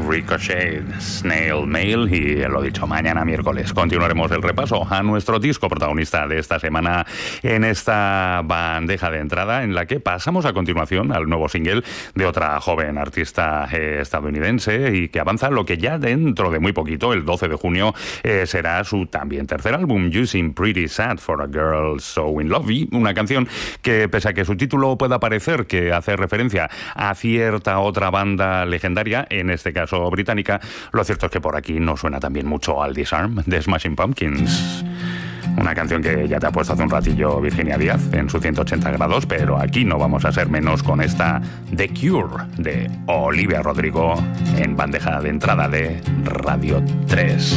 Ricochet, Snail Mail y lo dicho, mañana miércoles continuaremos el repaso a nuestro disco protagonista de esta semana en esta bandeja de entrada, en la que pasamos a continuación al nuevo single de otra joven artista estadounidense y que avanza lo que ya dentro de muy poquito, el 12 de junio, será su también tercer álbum, You Seem Pretty Sad for a Girl So In Love, y una canción que, pese a que su título pueda parecer que hace referencia a cierta otra banda legendaria, en este caso británica, lo cierto es que por aquí no suena también mucho al Disarm de Smashing Pumpkins. Una canción que ya te ha puesto hace un ratillo Virginia Díaz en su 180 grados, pero aquí no vamos a ser menos con esta The Cure de Olivia Rodrigo en bandeja de entrada de Radio 3.